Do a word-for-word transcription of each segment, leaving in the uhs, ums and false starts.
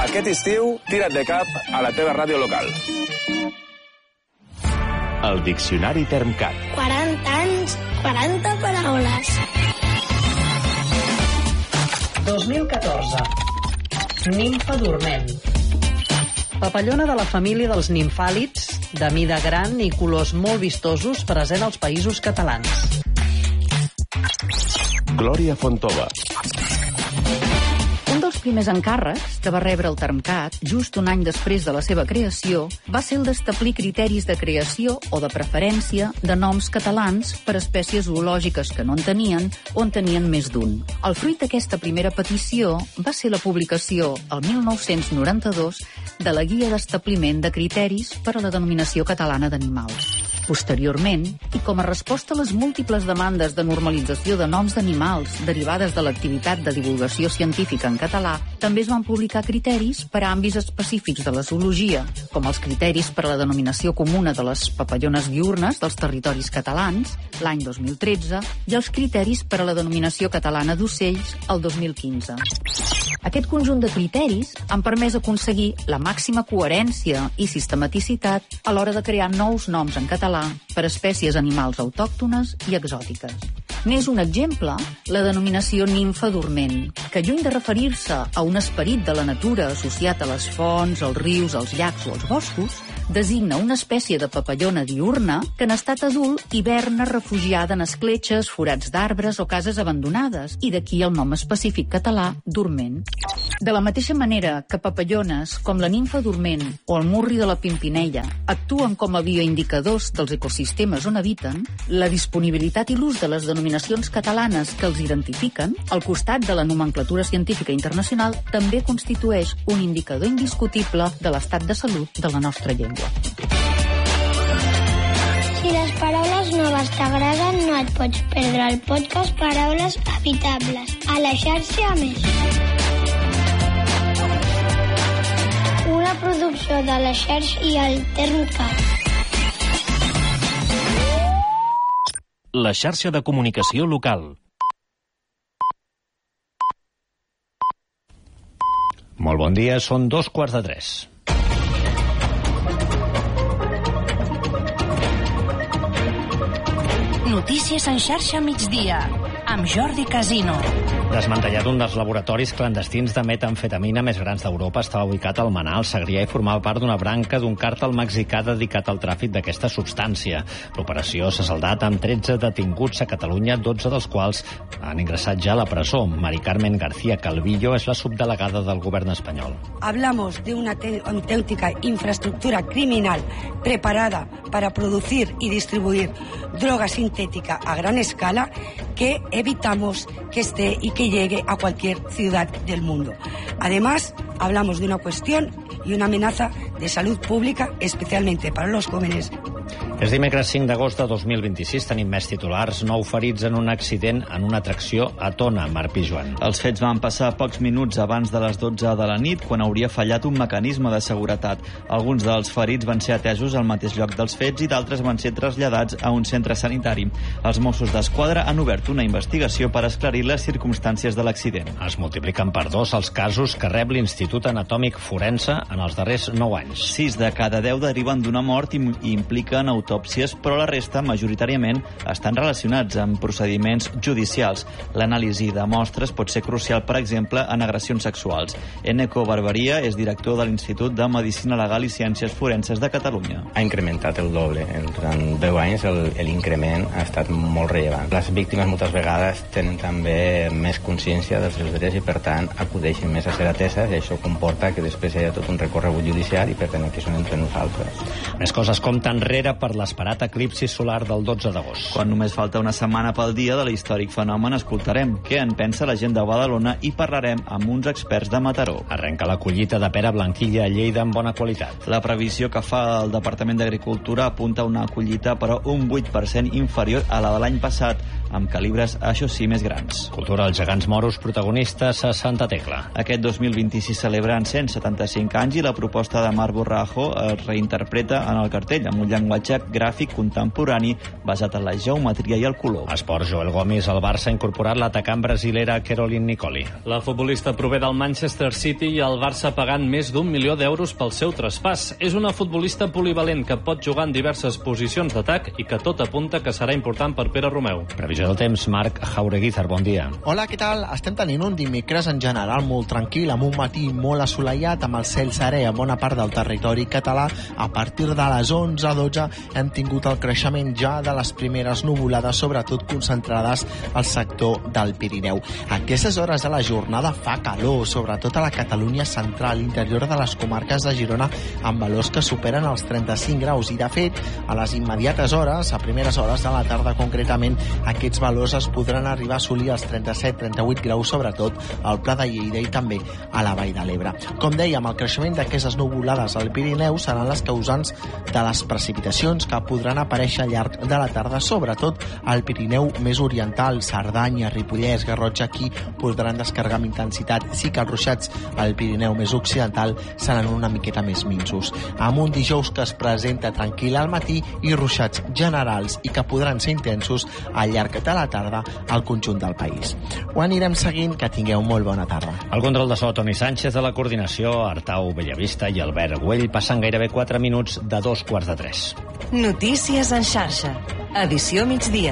Aquest estiu, tira't de cap a la teva ràdio local. El Diccionari Termcat. quaranta anys, quaranta paraules. dos mil catorze. Nimfa dorment. Papallona de la família dels nimfàlids, de mida gran i colors molt vistosos, present als Països Catalans. Glòria Fontova. Un dels primers encàrrecs que va rebre el Termcat, just un any després de la seva creació, va ser el d'establir criteris de creació o de preferència de noms catalans per a espècies zoològiques que no en tenien o en tenien més d'un. El fruit d'aquesta primera petició va ser la publicació, el mil nou-cents noranta-dos, de la Guia d'Establiment de Criteris per a la Denominació Catalana d'Animals. Posteriorment, i com a resposta a les múltiples demandes de normalització de noms d'animals derivades de l'activitat de divulgació científica en català, també es van publicar criteris per a àmbits específics de la zoologia, com els criteris per a la denominació comuna de les papallones diürnes dels territoris catalans, l'any dos mil tretze, i els criteris per a la denominació catalana d'ocells, el dos mil quinze. Aquest conjunt de criteris han permès aconseguir la màxima coherència i sistematicitat a l'hora de crear nous noms en català per a espècies animals autòctones i exòtiques. N'és un exemple la denominació nimfa dorment, que lluny de referir-se a un esperit de la natura associat a les fonts, els rius, els llacs o els boscos, designa una espècie de papallona diürna que en estat adult hiverna refugiada en escletxes, forats d'arbres o cases abandonades, i d'aquí el nom específic català, dorment. De la mateixa manera que papallones com la nimfa dorment o el murri de la Pimpinella actuen com a bioindicadors dels ecosistemes on habiten, la disponibilitat i l'ús de les denominacions catalanes que els identifiquen, al costat de la nomenclatura científica internacional, també constitueix un indicador indiscutible de l'estat de salut de la nostra llengua. Si les paraules noves t'agraden, no et pots perdre el podcast Paraules Habitables a la xarxa Més. Una producció de la xarxa i el Termcat. La xarxa de comunicació local. Molt bon dia, són dos quarts de tres. Notícies en xarxa migdia, amb Jordi Casino. Desmantellat un dels laboratoris clandestins de metamfetamina més grans d'Europa, estava ubicat al Manà, al Segrià, i formava part d'una branca d'un càrtel mexicà dedicat al tràfic d'aquesta substància. L'operació s'ha saldat amb tretze detinguts a Catalunya, dotze dels quals han ingressat ja a la presó. Mari Carmen García Calvillo és la subdelegada del govern espanyol. Hablamos de una auténtica infraestructura criminal preparada para producir y distribuir droga sintética a gran escala que evitamos que esté y que llegue a cualquier ciudad del mundo. Además, hablamos de una cuestión y una amenaza de salud pública, especialmente para los jóvenes. És dimecres cinc d'agost de dos mil vint-i-sis, tenim més titulars. Nou ferits en un accident en una atracció a Tona, Marc Pijuan. Els fets van passar pocs minuts abans de les dotze de la nit, quan hauria fallat un mecanisme de seguretat. Alguns dels ferits van ser atesos al mateix lloc dels fets i d'altres van ser traslladats a un centre sanitari. Els Mossos d'Esquadra han obert una investigació per esclarir les circumstàncies de l'accident. Es multipliquen per dos els casos que rep l'Institut Anatòmic Forense en els darrers nou anys. Sis de cada deu deriven d'una mort i impliquen autòpsies, però la resta, majoritàriament, estan relacionats amb procediments judicials. L'anàlisi de mostres pot ser crucial, per exemple, en agressions sexuals. Eneco Barberia és director de l'Institut de Medicina Legal i Ciències Forenses de Catalunya. Ha incrementat el doble. Durant deu anys l'increment ha estat molt rellevant. Les víctimes moltes vegades tenen també més consciència dels seus drets i, per tant, acudeixen més a ser ateses, i això comporta que després hi ha tot un recorregut judicial i, per tant, aquí són entre nosaltres. Més coses com enrere per l'esperat eclipsi solar del dotze d'agost. Quan només falta una setmana pel dia de l'històric fenomen, escoltarem què en pensa la gent de Badalona i parlarem amb uns experts de Mataró. Arrenca la collita de pera blanquilla a Lleida en bona qualitat. La previsió que fa el Departament d'Agricultura apunta una collita però un vuit per cent inferior a la de l'any passat, amb calibres, això sí, més grans. Cultura dels gegants moros protagonistes a Santa Tecla. Aquest dos mil vint-i-sis celebren cent setanta-cinc anys i la proposta de Mar Borrajo es reinterpreta en el cartell amb un llenguatge gràfic contemporani basat en la geometria i el color. Esport, Joel Gomis. El Barça ha incorporat l'atacant brasilera Caroline Nicoli. La futbolista prové del Manchester City i el Barça ha pagat més d'un milió d'euros pel seu traspàs. És una futbolista polivalent que pot jugar en diverses posicions d'atac i que tot apunta que serà important per Pere Romeu. Previsió del temps, Marc Jaureguizar, bon dia. Hola, què tal? Estem tenint un dimecres en general molt tranquil, amb un matí molt assolellat, amb el cel serè a bona part del territori català. A partir de les onze a dotze hem tingut el creixement ja de les primeres nuvolades, sobretot concentrades al sector del Pirineu. A aquestes hores de la jornada fa calor, sobretot a la Catalunya central, interior de les comarques de Girona, amb valors que superen els trenta-cinc graus. I, de fet, a les immediates hores, a primeres hores de la tarda concretament, aquests valors es podran arribar a assolir els trenta-set trenta-vuit graus, sobretot al Pla de Lleida i també a la Vall de l'Ebre. Com dèiem, el creixement d'aquestes nuvolades al Pirineu seran les causants de les precipitacions que podran aparèixer al llarg de la tarda, sobretot al Pirineu més oriental, Cerdanya, Ripollès, Garrotxa. Aquí podran descarregar amb intensitat. Sí que els ruixats al Pirineu més occidental seran una miqueta més minsos. Amb un dijous que es presenta tranquil al matí i ruixats generals i que podran ser intensos al llarg de la tarda al conjunt del país. Ho anirem seguint, que tingueu molt bona tarda. El control de so, Toni Sánchez, de la coordinació, Artau Bellavista i Albert Güell. Passen gairebé quatre minuts de dos quarts de tres. Notícies en xarxa. Edició migdia.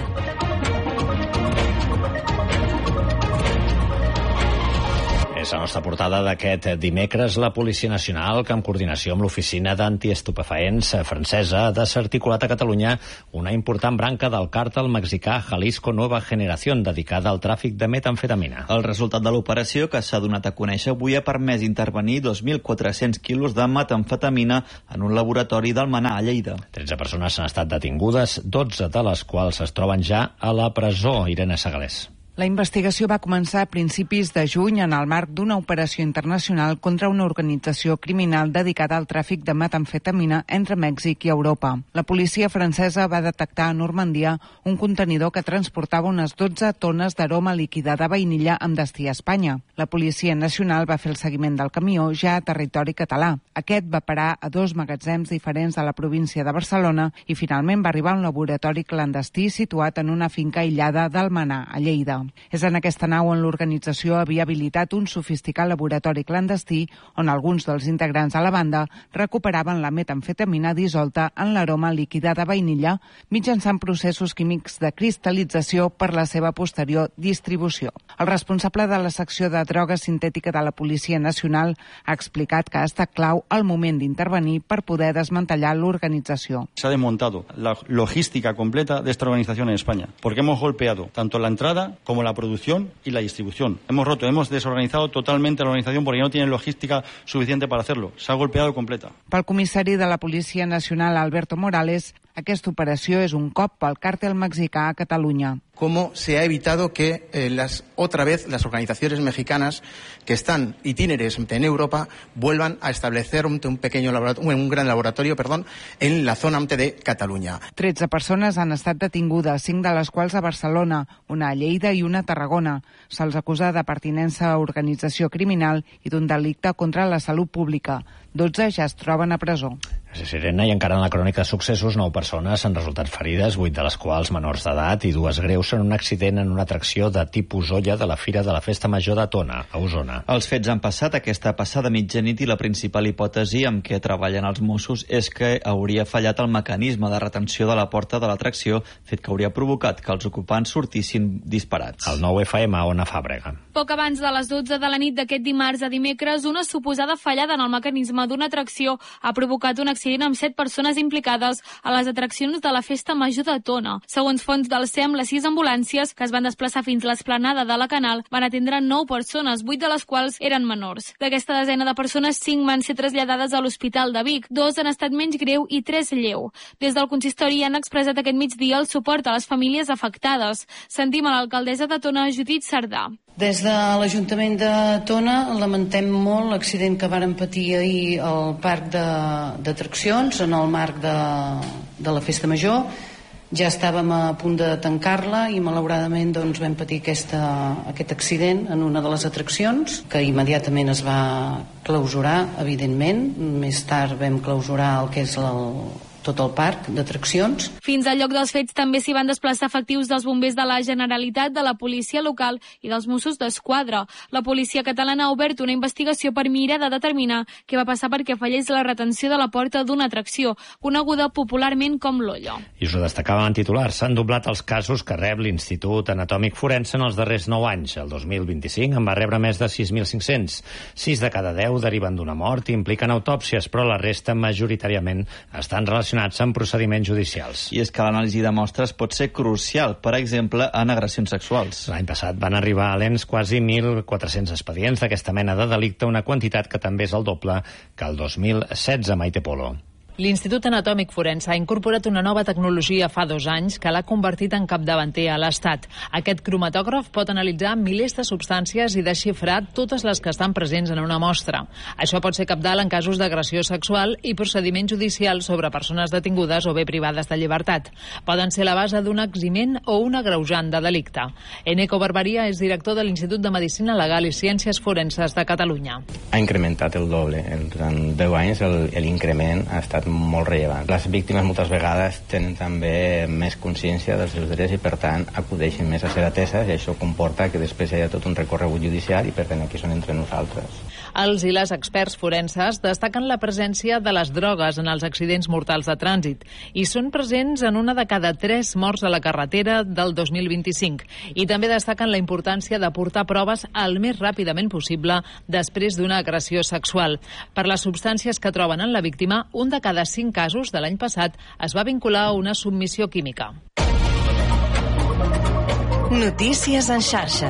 És la nostra portada d'aquest dimecres. La Policia Nacional, que en coordinació amb l'Oficina d'Antiestupefaents francesa, ha desarticulat a Catalunya una important branca del càrtel mexicà Jalisco Nueva Generación, dedicada al tràfic de metamfetamina. El resultat de l'operació, que s'ha donat a conèixer avui, ha permès intervenir dos mil quatre-cents quilos de metamfetamina en un laboratori d'Almenar, a Lleida. tretze persones han estat detingudes, dotze de les quals es troben ja a la presó. Irene Segalés. La investigació va començar a principis de juny en el marc d'una operació internacional contra una organització criminal dedicada al tràfic de metamfetamina entre Mèxic i Europa. La policia francesa va detectar a Normandia un contenidor que transportava unes dotze tones d'aroma líquida de vainilla amb destí a Espanya. La Policia Nacional va fer el seguiment del camió ja a territori català. Aquest va parar a dos magatzems diferents de la província de Barcelona i finalment va arribar a un laboratori clandestí situat en una finca aïllada d'Almenar, a Lleida. És en aquesta nau on l'organització havia habilitat un sofisticat laboratori clandestí on alguns dels integrants de la banda recuperaven la metamfetamina dissolta en l'aroma líquida de vainilla mitjançant processos químics de cristal·lització per la seva posterior distribució. El responsable de la secció de droga sintètica de la Policia Nacional ha explicat que ha estat clau al moment d'intervenir per poder desmantellar l'organització. Se ha desmontado la logística completa de esta organización en España, porque hemos golpeado tanto la entrada como la producción y la distribución. Hemos roto, hemos desorganizado totalmente la organización porque no tienen logística suficiente para hacerlo. Se ha golpeado completa. Pel comissari de la Policia Nacional, Alberto Morales, aquesta operació és un cop pel càrtel mexicà a Catalunya. Cómo se ha evitado que eh, las, otra vez las organizaciones mexicanas que están itíneres en Europa vuelvan a establecer un, un pequeño laboratorio, un gran laboratorio, perdón, en la zona de Catalunya. tretze persones han estat detingudes, cinc de les quals a Barcelona, una a Lleida i una a Tarragona. Se'ls acusa de pertinença a organització criminal i d'un delicte contra la salut pública. dotze ja es troben a presó. Gràcies, Irene. I encara en la crònica de successos, nou persones han resultat ferides, vuit de les quals menors d'edat i dues greus en un accident en una atracció de tipus olla de la Fira de la Festa Major de Tona, a Osona. Els fets han passat aquesta passada mitjanit i la principal hipòtesi amb què treballen els Mossos és que hauria fallat el mecanisme de retenció de la porta de l'atracció, fet que hauria provocat que els ocupants sortissin disparats. El nou F M, Ona Fàbrega. Poc abans de les dotze de la nit d'aquest dimarts a dimecres, una suposada fallada en el mecanisme d'una atracció ha provocat un accident amb set persones implicades a les atraccions de la Festa Major de Tona. Segons fonts del S E M, les sis ambulàncies que es van desplaçar fins a l'esplanada de la Canal van atendre nou persones, vuit de les quals eren menors. D'aquesta desena de persones, cinc van ser traslladades a l'Hospital de Vic, dos han estat menys greu i tres lleu. Des del consistori han expressat aquest migdia el suport a les famílies afectades. Sentim a l'alcaldessa de Tona, Judit Sardà. Des de l'Ajuntament de Tona lamentem molt l'accident que varen patir ahir al parc d'atraccions en el marc de, de la Festa Major. Ja estàvem a punt de tancar-la i malauradament doncs, vam patir aquesta, aquest accident en una de les atraccions que immediatament es va clausurar, evidentment. Més tard vam clausurar el que és el, tot el parc d'atraccions. Fins al lloc dels fets també s'hi van desplaçar efectius dels bombers de la Generalitat, de la policia local i dels Mossos d'Esquadra. La policia catalana ha obert una investigació per mirar de determinar què va passar perquè fallés la retenció de la porta d'una atracció, coneguda popularment com l'olla. I us ho destacàvem en titular. S'han doblat els casos que rep l'Institut Anatòmic Forense en els darrers nou anys. El dos mil vint-i-cinc en va rebre més de sis mil cinc-cents. sis de cada deu deriven d'una mort i impliquen autòpsies, però la resta majoritàriament estan relacionats amb procediments judicials. I és que l'anàlisi de mostres pot ser crucial, per exemple, en agressions sexuals. L'any passat van arribar a l'E N S quasi mil quatre-cents expedients d'aquesta mena de delicte, una quantitat que també és el doble que el dos mil setze, Maite Polo. L'Institut Anatòmic Forense ha incorporat una nova tecnologia fa dos anys que l'ha convertit en capdavanter a l'Estat. Aquest cromatògraf pot analitzar milers de substàncies i desxifrar totes les que estan presents en una mostra. Això pot ser cabdal en casos d'agressió sexual i procediments judicials sobre persones detingudes o bé privades de llibertat. Poden ser la base d'un eximent o un agreujant de delicte. Eneco Barberia és director de l'Institut de Medicina Legal i Ciències Forenses de Catalunya. Ha incrementat el doble. En deu anys l'increment ha estat molt rellevant. Les víctimes moltes vegades tenen també més consciència dels seus drets i per tant acudeixen més a ser ateses i això comporta que després hi ha tot un recorregut judicial i per tant aquí són entre nosaltres. Els i les experts forenses destaquen la presència de les drogues en els accidents mortals de trànsit i són presents en una de cada tres morts a la carretera del dos mil vint-i-cinc i també destaquen la importància d'aportar proves el més ràpidament possible després d'una agressió sexual. Per les substàncies que troben en la víctima, un de cada cinc casos de l'any passat es va vincular a una submissió química. Notícies en xarxa.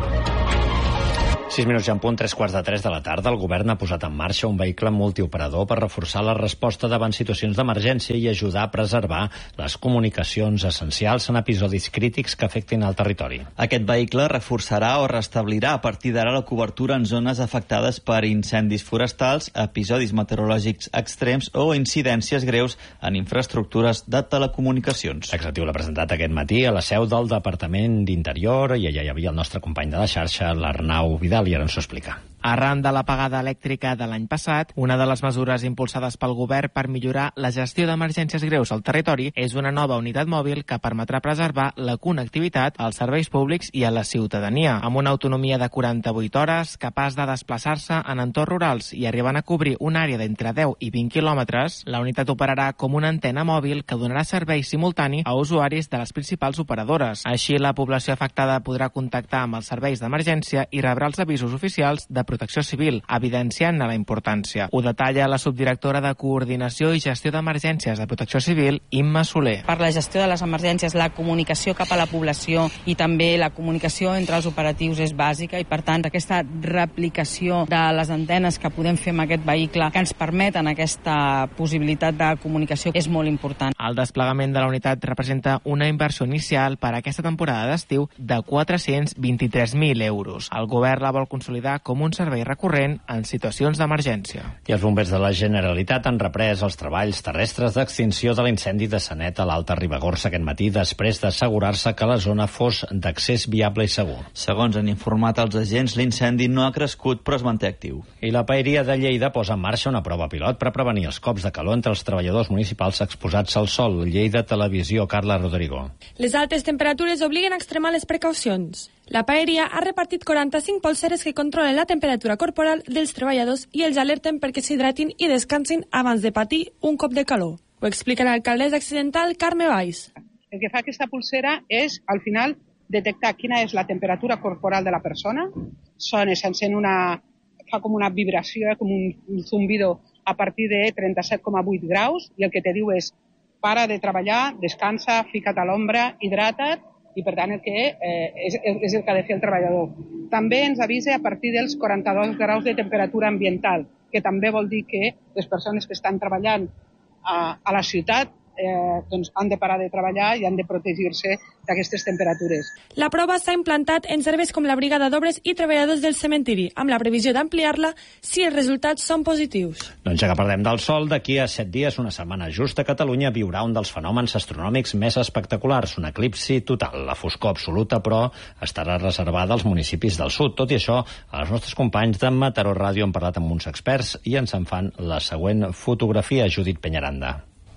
Sis minuts ja en punt, tres quarts de tres de la tarda. El govern ha posat en marxa un vehicle multioperador per reforçar la resposta davant situacions d'emergència i ajudar a preservar les comunicacions essencials en episodis crítics que afectin el territori. Aquest vehicle reforçarà o restablirà a partir d'ara la cobertura en zones afectades per incendis forestals, episodis meteorològics extrems o incidències greus en infraestructures de telecomunicacions. L'executiu l'ha presentat aquest matí a la seu del Departament d'Interior i allà hi havia el nostre company de la xarxa, l'Arnau Vidal, i ara ens ho explica. Arran de l'apagada elèctrica de l'any passat, una de les mesures impulsades pel govern per millorar la gestió d'emergències greus al territori és una nova unitat mòbil que permetrà preservar la connectivitat als serveis públics i a la ciutadania, amb una autonomia de quaranta-vuit hores, capaç de desplaçar-se en entorns rurals i arribant a cobrir una àrea d'entre deu i vint quilòmetres. La unitat operarà com una antena mòbil que donarà servei simultani a usuaris de les principals operadores. Així, la població afectada podrà contactar amb els serveis d'emergència i rebrà els avisos oficials de Protecció Civil, evidenciant la importància. Ho detalla la subdirectora de Coordinació i Gestió d'Emergències de Protecció Civil, Imma Soler. Per la gestió de les emergències, la comunicació cap a la població i també la comunicació entre els operatius és bàsica i, per tant, aquesta replicació de les antenes que podem fer amb aquest vehicle que ens permeten aquesta possibilitat de comunicació és molt important. El desplegament de la unitat representa una inversió inicial per a aquesta temporada d'estiu de quatre-cents vint-i-tres mil euros. El govern la vol consolidar com un servei recurrent en situacions d'emergència. I els bombers de la Generalitat han reprès els treballs terrestres d'extinció de l'incendi de Sanet a l'Alta Ribagorça aquest matí després d'assegurar-se que la zona fos d'accés viable i segur. Segons han informat els agents, l'incendi no ha crescut però es manté actiu. I la Paeria de Lleida posa en marxa una prova pilot per prevenir els cops de calor entre els treballadors municipals exposats al sol. Lleida Televisió, Carla Rodrigo. Les altes temperatures obliguen a extremar les precaucions. La Paeria ha repartit quaranta-cinc polseres que controlen la temperatura corporal dels treballadors i els alerten perquè s'hidratin i descansin abans de patir un cop de calor. Ho explica l'alcaldessa accidental Carme Valls. El que fa aquesta pulsera és, al final, detectar quina és la temperatura corporal de la persona. Sona, s'encén una... fa com una vibració, com un zumbido a partir de trenta-set coma vuit graus i el que te diu és para de treballar, descansa, fica't a l'ombra, hidrata't, i per tant el que eh, és, és el que ha de fer el treballador. També ens avisa a partir dels quaranta-dos graus de temperatura ambiental, que també vol dir que les persones que estan treballant a, a la ciutat eh, doncs han de parar de treballar i han de protegir-se d'aquestes temperatures. La prova s'ha implantat en serveis com la brigada d'obres i treballadors del cementiri, amb la previsió d'ampliar-la si els resultats són positius. Doncs ja que parlem del sol, d'aquí a set dies, una setmana justa, Catalunya viurà un dels fenòmens astronòmics més espectaculars, un eclipsi total. La foscor absoluta, però, estarà reservada als municipis del sud. Tot i això, els nostres companys de Mataró Ràdio han parlat amb uns experts i ens en fan la següent fotografia, Judit Peñaranda.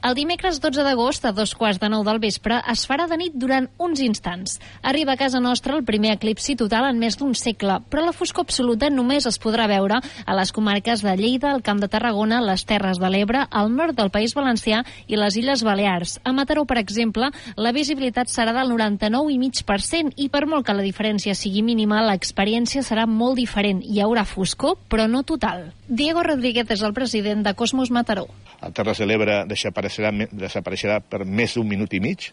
El dimecres dotze d'agost, a dos quarts de nou del vespre, es farà de nit durant uns instants. Arriba a casa nostra el primer eclipsi total en més d'un segle, però la foscor absoluta només es podrà veure a les comarques de Lleida, el Camp de Tarragona, les Terres de l'Ebre, al nord del País Valencià i les Illes Balears. A Mataró, per exemple, la visibilitat serà del noranta-nou coma cinc per cent i per molt que la diferència sigui mínima, l'experiència serà molt diferent. Hi haurà foscor, però no total. Diego Rodríguez és el president de Cosmos Mataró. A Terres de l'Ebre desapareixerà desapareixerà per més d'un minut i mig,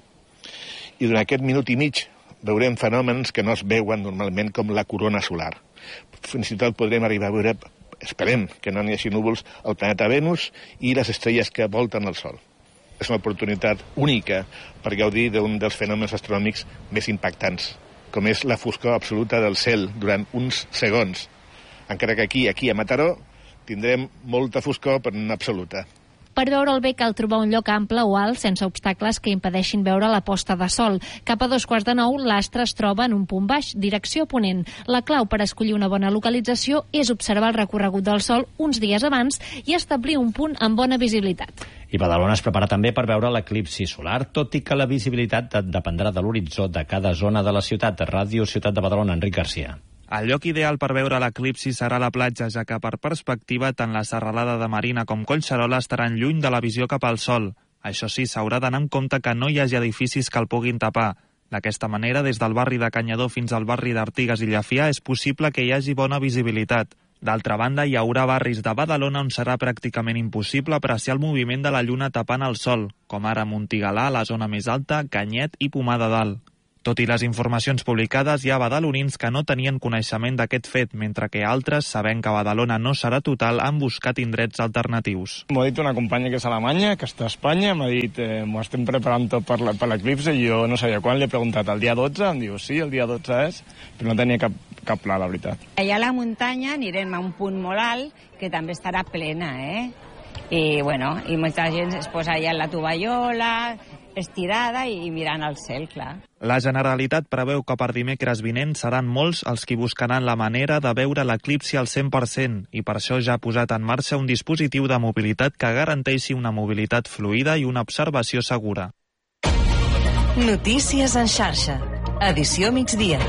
i durant aquest minut i mig veurem fenòmens que no es veuen normalment, com la corona solar. Fins i tot podrem arribar a veure, esperem que no n'hi hagi núvols, el planeta Venus i les estrelles que volten el Sol. És una oportunitat única per gaudir d'un dels fenòmens astronòmics més impactants, com és la foscor absoluta del cel durant uns segons. Encara que aquí, aquí a Mataró, tindrem molta foscor, però no absoluta. Per veure'l bé cal trobar un lloc ample o alt, sense obstacles que impedeixin veure la posta de sol. Cap a dos quarts de nou, l'astre es troba en un punt baix, direcció ponent. La clau per escollir una bona localització és observar el recorregut del sol uns dies abans i establir un punt amb bona visibilitat. I Badalona es prepara també per veure l'eclipsi solar, tot i que la visibilitat dependrà de l'horitzó de cada zona de la ciutat. Ràdio Ciutat de Badalona, Enric Garcia. El lloc ideal per veure l'eclipsi serà la platja, ja que per perspectiva tant la serralada de Marina com Collserola estaran lluny de la visió cap al sol. Això sí, s'haurà d'anar amb compte que no hi hagi edificis que el puguin tapar. D'aquesta manera, des del barri de Canyadó fins al barri d'Artigues i Llafià és possible que hi hagi bona visibilitat. D'altra banda, hi haurà barris de Badalona on serà pràcticament impossible apreciar el moviment de la lluna tapant el sol, com ara Montigalà, la zona més alta, Canyet i Pomar de Dalt. Tot i les informacions publicades, hi ha badalonins que no tenien coneixement d'aquest fet, mentre que altres, sabent que Badalona no serà total, han buscat indrets alternatius. M'ho ha dit una companya que és a Alemanya, que està a Espanya, m'ha dit, eh, m'ho estem preparant tot per l'eclipse, i jo no sabia quan, li he preguntat, el dia dotze? Em diu, sí, el dia dotze és, però no tenia cap, cap pla, la veritat. Allà a la muntanya anirem a un punt molt alt, que també estarà plena, eh? I, bueno, i molta gent es posa allà en la tovallola, estirada i mirant al cel, clar. La Generalitat preveu que per dimecres vinent seran molts els qui buscaran la manera de veure l'eclipsi al cent per cent i per això ja ha posat en marxa un dispositiu de mobilitat que garanteixi una mobilitat fluida i una observació segura. Notícies en xarxa. Edició migdia.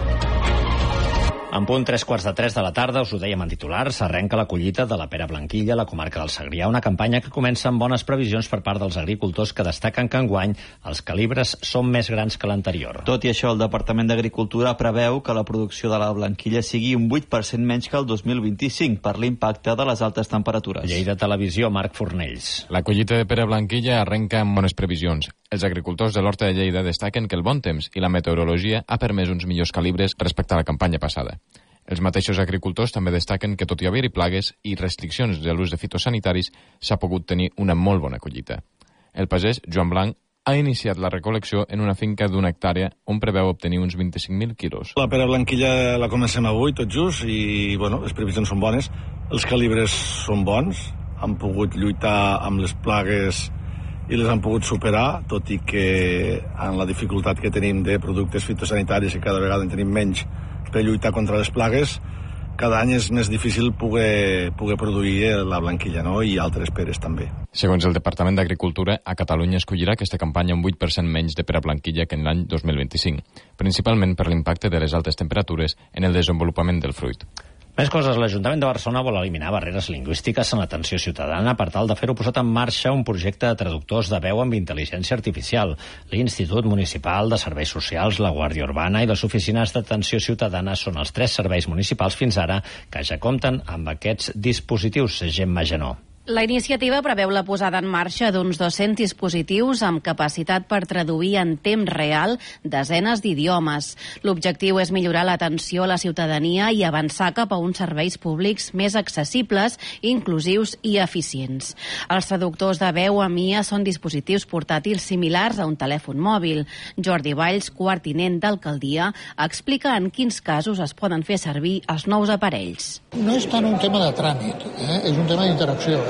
En punt tres quarts de tres de la tarda, us ho dèiem en titulars, s'arrenca la collita de la pera blanquilla a la comarca del Segrià, una campanya que comença amb bones previsions per part dels agricultors que destaquen que enguany els calibres són més grans que l'anterior. Tot i això, el Departament d'Agricultura preveu que la producció de la blanquilla sigui un vuit per cent menys que el dos mil vint-i-cinc per l'impacte de les altes temperatures. Lleida Televisió, Marc Fornells. La collita de pera blanquilla arrenca amb bones previsions. Els agricultors de l'Horta de Lleida destaquen que el bon temps i la meteorologia ha permès uns millors calibres respecte a la campanya passada. Els mateixos agricultors també destaquen que, tot i haver-hi plagues i restriccions de l'ús de fitosanitaris, s'ha pogut tenir una molt bona collita. El pagès, Joan Blanc, ha iniciat la recol·lecció en una finca d'una hectàrea on preveu obtenir uns vint-i-cinc mil quilos. La pera blanquilla la comencem avui, tot just, i bueno, les previsions són bones. Els calibres són bons, han pogut lluitar amb les plagues i les han pogut superar, tot i que en la dificultat que tenim de productes fitosanitaris i cada vegada en tenim menys per lluitar contra les plagues, cada any és més difícil poder, poder produir la blanquilla, no? I altres peres també. Segons el Departament d'Agricultura, a Catalunya es collirà aquesta campanya un vuit per cent menys de pera blanquilla que en l'any dos mil vint-i-cinc, principalment per l'impacte de les altes temperatures en el desenvolupament del fruit. Més coses. L'Ajuntament de Barcelona vol eliminar barreres lingüístiques en l'atenció ciutadana. Per tal de fer-ho, posat en marxa un projecte de traductors de veu amb intel·ligència artificial. L'Institut Municipal de Serveis Socials, la Guàrdia Urbana i les oficines d'atenció ciutadana són els tres serveis municipals fins ara que ja compten amb aquests dispositius. Gemma Genó. La iniciativa preveu la posada en marxa d'uns dos-cents dispositius amb capacitat per traduir en temps real desenes d'idiomes. L'objectiu és millorar l'atenció a la ciutadania i avançar cap a uns serveis públics més accessibles, inclusius i eficients. Els traductors de veu a M I A són dispositius portàtils similars a un telèfon mòbil. Jordi Valls, quart tinent d'alcaldia, explica en quins casos es poden fer servir els nous aparells. No és tant un tema de tràmit, eh? És un tema d'interacció. És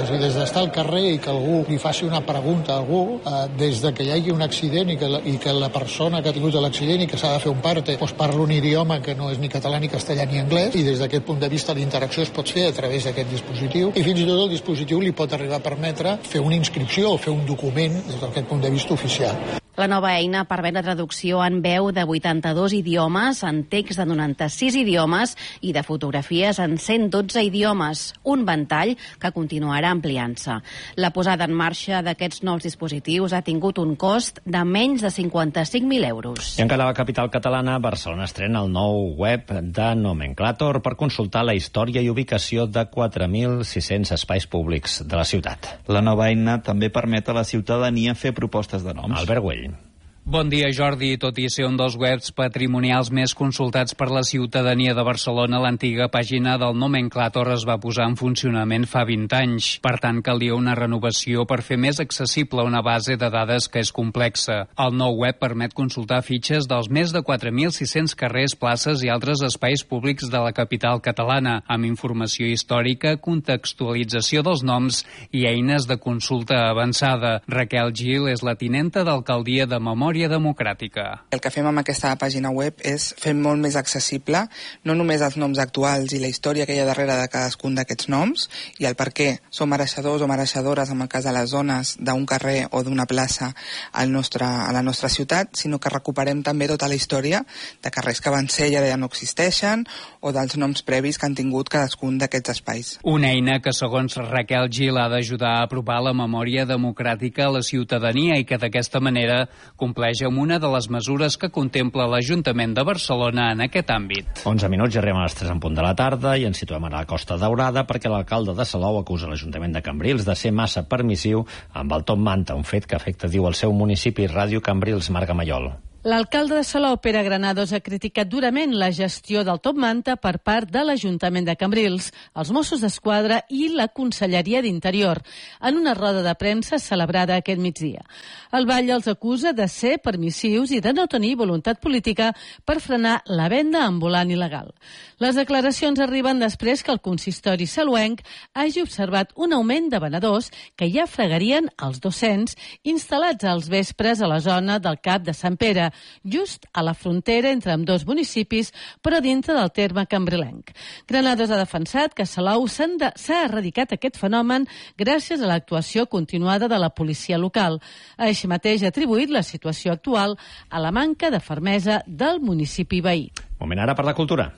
És a dir, des d'estar al carrer i que algú li faci una pregunta a algú, eh, des de que hi hagi un accident i que, la, i que la persona que ha tingut l'accident i que s'ha de fer un parte doncs parla un idioma que no és ni català, ni castellà, ni anglès, i des d'aquest punt de vista la interacció es pot fer a través d'aquest dispositiu, i fins i tot el dispositiu li pot arribar a permetre fer una inscripció o fer un document des d'aquest punt de vista oficial. La nova eina permet la traducció en veu de vuitanta-dos idiomes, en text de noranta-sis idiomes i de fotografies en cent dotze idiomes, un ventall que continuarà ampliant-se. La posada en marxa d'aquests nous dispositius ha tingut un cost de menys de cinquanta-cinc mil euros. I encara a la capital catalana, Barcelona estrena el nou web de Nomenclator per consultar la història i ubicació de quatre mil sis-cents espais públics de la ciutat. La nova eina també permet a la ciutadania fer propostes de noms. Albert Güell. Bon dia, Jordi. Tot i ser un dels webs patrimonials més consultats per la ciutadania de Barcelona, l'antiga pàgina del Nomenclator es va posar en funcionament fa vint anys. Per tant, calia una renovació per fer més accessible una base de dades que és complexa. El nou web permet consultar fitxes dels més de quatre mil sis-cents carrers, places i altres espais públics de la capital catalana, amb informació històrica, contextualització dels noms i eines de consulta avançada. Raquel Gil és la tinenta d'alcaldia de Memòria Democràtica. El que fem amb aquesta pàgina web és fer molt més accessible no només els noms actuals i la història que hi ha darrere de cadascun d'aquests noms i el per què som mereixedors o mereixedores en el cas de les zones d'un carrer o d'una plaça al nostre, a la nostra ciutat, sinó que recuperem també tota la història de carrers que van ser i ara ja no existeixen o dels noms previs que han tingut cadascun d'aquests espais. Una eina que, segons Raquel Gil, ha d'ajudar a apropar la memòria democràtica a la ciutadania i que d'aquesta manera compleix amb una de les mesures que contempla l'Ajuntament de Barcelona en aquest àmbit. onze minuts i arribem a les tres en punt de la tarda i ens situem a la Costa Daurada perquè l'alcalde de Salou acusa l'Ajuntament de Cambrils de ser massa permissiu amb el top manta, un fet que afecta, diu, el seu municipi. Ràdio Cambrils, Marc Gamallol. L'alcalde de Salou, Pere Granados, ha criticat durament la gestió del top manta per part de l'Ajuntament de Cambrils, els Mossos d'Esquadra i la Conselleria d'Interior, en una roda de premsa celebrada aquest migdia. El Batlle els acusa de ser permissius i de no tenir voluntat política per frenar la venda ambulant il·legal. Les declaracions arriben després que el consistori saluenc hagi observat un augment de venedors que ja fregarien els dos-cents instal·lats als vespres a la zona del Cap de Sant Pere, just a la frontera entre ambdós municipis, però dintre del terme cambrilenc. Granados ha defensat que a Salou s'ha erradicat aquest fenomen gràcies a l'actuació continuada de la policia local. Així mateix ha atribuït la situació actual a la manca de fermesa del municipi veí. Moment ara per la cultura.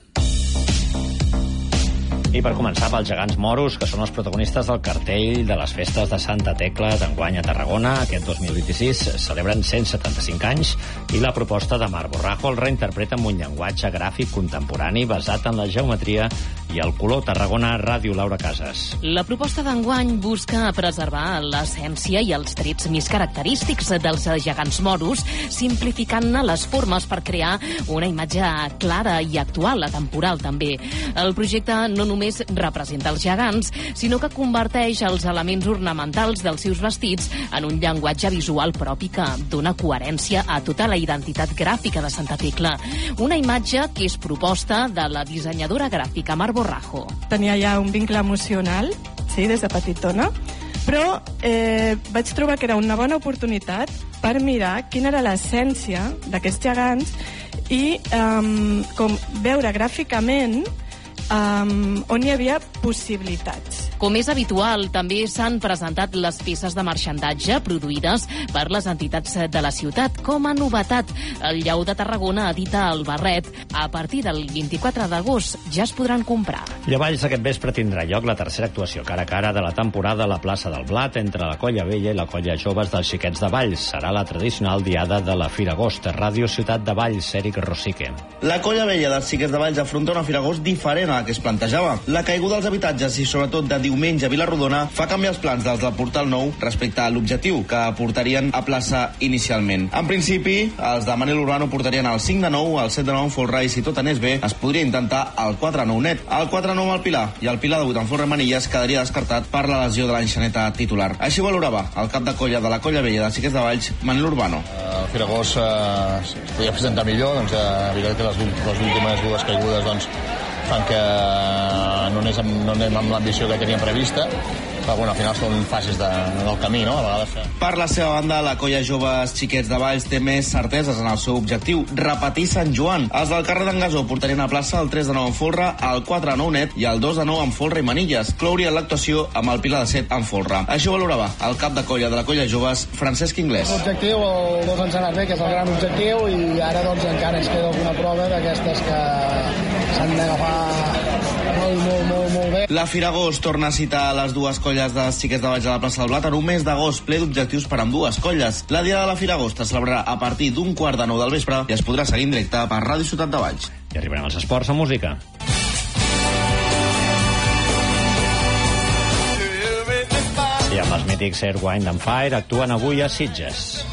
I per començar, pels gegants moros, que són els protagonistes del cartell de les festes de Santa Tecla d'enguany a Tarragona. Aquest dos mil vint-i-sis celebren cent setanta-cinc anys i la proposta de Mar Borrajo el reinterpreta amb un llenguatge gràfic contemporani basat en la geometria i el color. Tarragona, Ràdio, Laura Casas. La proposta d'enguany busca preservar l'essència i els trets més característics dels gegants moros, simplificant-ne les formes per crear una imatge clara i actual, atemporal també. El projecte no només representa els gegants, sinó que converteix els elements ornamentals dels seus vestits en un llenguatge visual propi que dona coherència a tota la identitat gràfica de Santa Tecla. Una imatge que és proposta de la dissenyadora gràfica Mar Borrajo. Tenia ja un vincle emocional, sí, des de petitona, però eh, vaig trobar que era una bona oportunitat per mirar quina era l'essència d'aquests gegants i eh, com veure gràficament Um, on hi havia possibilitats. Com és habitual, també s'han presentat les peces de marxandatge produïdes per les entitats de la ciutat. Com a novetat, el Lleó de Tarragona edita el barret. A partir del vint-i-quatre d'agost ja es podran comprar. I a Valls aquest vespre tindrà lloc la tercera actuació cara a cara de la temporada a la plaça del Blat entre la Colla Vella i la Colla Joves dels Xiquets de Valls. Serà la tradicional diada de la Fira Agost. Ràdio Ciutat de Valls, Eric Rosique. La Colla Vella dels Xiquets de Valls afronta una Fira Agost diferent a la que es plantejava. La caiguda dels habitatges i sobretot de diumenge a Vilarrodona fa canviar els plans dels del Portal Nou respecte a l'objectiu que portarien a plaça inicialment. En principi, els de Manel Urbano portarien el cinc de nou, el set de nou en folre i si tot anés bé es podria intentar el quatre nou net. El quatre nou al Pilar i el Pilar de vuit en folre Manilles quedaria descartat per la lesió de l'enxaneta titular. Així valorava el cap de colla de la Colla Vella de Xiquets de Valls, Manel Urbano. El Fira Agost eh, es podia presentar millor, doncs eh, evident que les, les últimes dues caigudes doncs, fan que no anem amb, no anem amb l'ambició que teníem prevista però bueno, al final són fases de, del camí, no? A vegades... Per la seva banda, la colla Joves Xiquets de Valls té més certeses en el seu objectiu, repetir Sant Joan. Els del carrer d'en Gasó portarien a plaça el tres de nou en folre, el quatre de nou net i el dos de nou en folre i manilles. Clourien l'actuació amb el Pilar de set en folre. Això valorava el cap de colla de la colla Joves, Francesc Inglés. L'objectiu, el dos ens ha anat bé, que és el gran objectiu, i ara doncs encara ens queda alguna prova d'aquestes que s'han d'agafar molt, molt, molt, molt bé. La Firagost torna a citar les dues colles de Xiquets de Valls a la plaça del Blat en un mes d'agost ple d'objectius per amb dues colles. La Diada de la Firagost es celebrarà a partir d'un quart de nou del vespre i es podrà seguir en directe per Ràdio Ciutat de Valls. I arribarem als esports amb música. I amb els mítics Air, Wind and Fire actuen avui a Sitges.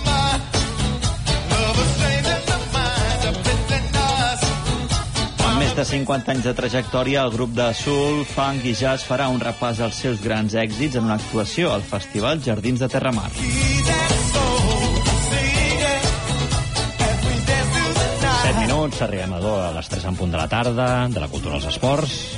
Amb més de cinquanta anys de trajectòria, el grup de soul, funk i jazz farà un repàs als seus grans èxits en una actuació al Festival Jardins de Terramar. set minuts, arribem a a les tres en punt de la tarda, de la cultura als esports,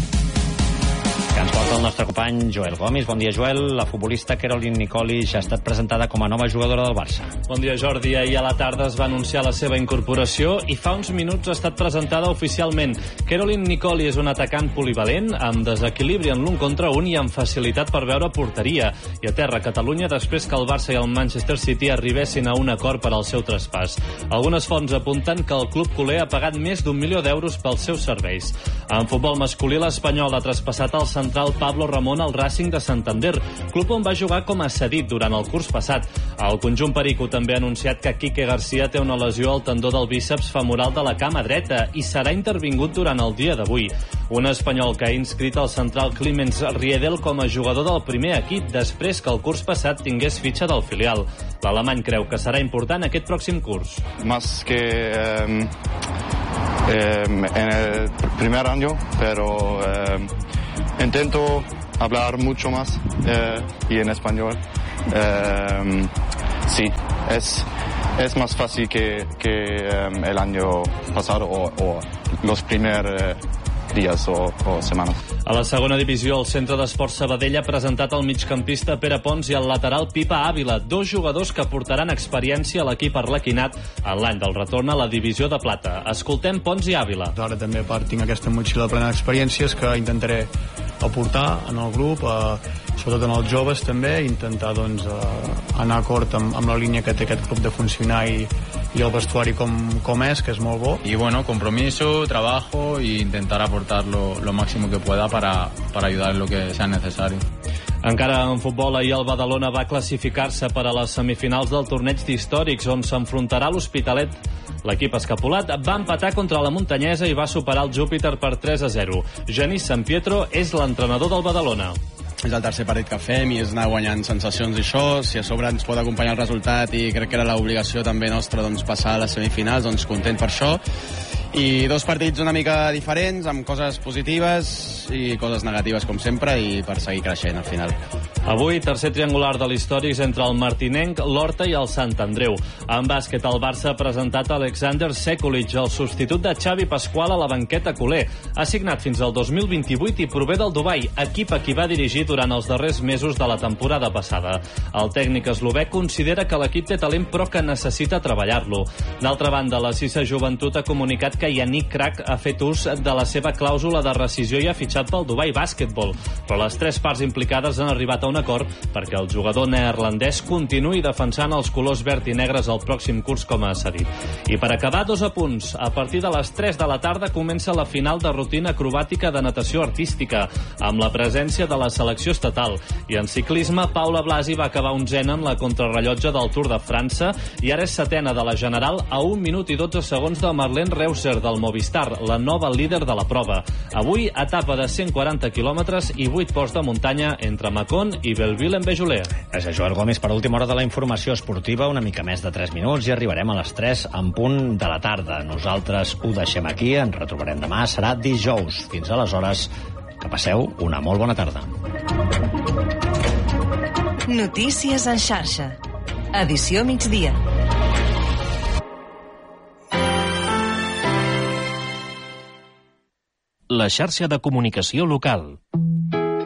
que ens porta el nostre company Joel Gomis. Bon dia, Joel. La futbolista Caroline Nicoli ja ha estat presentada com a nova jugadora del Barça. Bon dia, Jordi. Ahir a la tarda es va anunciar la seva incorporació i fa uns minuts ha estat presentada oficialment. Caroline Nicoli és un atacant polivalent, amb desequilibri en l'un contra un i amb facilitat per veure porteria. I aterra a Catalunya després que el Barça i el Manchester City arribessin a un acord per al seu traspàs. Algunes fonts apunten que el club culer ha pagat més d'un milió d'euros pels seus serveis. En futbol masculí, l'Espanyol ha traspassat el central Pablo Ramón al Racing de Santander, club on va jugar com a cedit durant el curs passat. El conjunt perico també ha anunciat que Quique García té una lesió al tendó del bíceps femoral de la cama dreta i serà intervingut durant el dia d'avui. Un espanyol que ha inscrit el central Clemens Riedel com a jugador del primer equip després que el curs passat tingués fitxa del filial. L'alemany creu que serà important aquest pròxim curs. Más que eh, eh, en el primer año, pero eh, intento hablar mucho más eh, y en español. Eh, sí, es, es más fácil que, que eh, el año pasado o, o los primeros eh, dies o, o setmanes. A la segona divisió, el Centre d'Esports Sabadell ha presentat el migcampista Pere Pons i el lateral Pipa Ávila, dos jugadors que portaran experiència a l'equip arlequinat en l'any del retorn a la divisió de plata. Escoltem Pons i Ávila. Ara també part tinc aquesta motxilla plena d'experiències que intentaré aportar en el grup, eh, sobretot en els joves també, intentar doncs, eh, anar acord amb, amb la línia que té aquest club de funcionar i, y el vestuari com, com és, que és molt bo. Y bueno, compromiso, trabajo e intentar aportar lo, lo máximo que pueda para, para ayudar en lo que sea necesario. Encara en futbol, ahir el Badalona va classificar-se per a les semifinals del torneig d'històrics, on s'enfrontarà l'Hospitalet. L'equip escapulat va empatar contra la Muntanyesa i va superar el Júpiter per tres a zero. Genís Sampietro és l'entrenador del Badalona. És el tercer partit que fem i és anar guanyant sensacions i això. Si a sobre ens pot acompanyar el resultat i crec que era l'obligació també nostra doncs, passar a les semifinals, doncs content per això. I dos partits una mica diferents, amb coses positives i coses negatives com sempre, i per seguir creixent al final. Avui, tercer triangular de l'Històrics entre el Martinenc, l'Horta i el Sant Andreu. En bàsquet, el Barça ha presentat Alexander Sekulic, el substitut de Xavi Pasqual a la banqueta culer. Ha signat fins al dos mil vint-i-vuit i prové del Dubai, equip a qui va dirigir durant els darrers mesos de la temporada passada. El tècnic eslovè considera que l'equip té talent però que necessita treballar-lo. D'altra banda, la Cisa Joventut ha comunicat que Yannick Crac ha fet ús de la seva clàusula de rescisió i ha fitxat pel Dubai Basketball, però les tres parts implicades han arribat a un acord perquè el jugador neerlandès continuï defensant els colors verd i negres el pròxim curs com a cedit. I per acabar, dos apunts. A partir de les tres de la tarda comença la final de rutina acrobàtica de natació artística, amb la presència de la selecció estatal. I en ciclisme, Paula Blasi va acabar onzena en la contrarrellotge del Tour de França i ara és setena de la general a un minut i dotze segons de Marlene Reusser del Movistar, la nova líder de la prova. Avui, etapa de cent quaranta quilòmetres i vuit ports de muntanya entre Mâcon i Belleville-en-Béjolais. Gràcies, Joel Gomis. Per última hora de la informació esportiva, una mica més de tres minuts i arribarem a les tres en punt de la tarda. Nosaltres ho deixem aquí, ens retrobarem demà, serà dijous. Fins aleshores, que passeu una molt bona tarda. Notícies en xarxa. Edició migdia. La xarxa de comunicació local.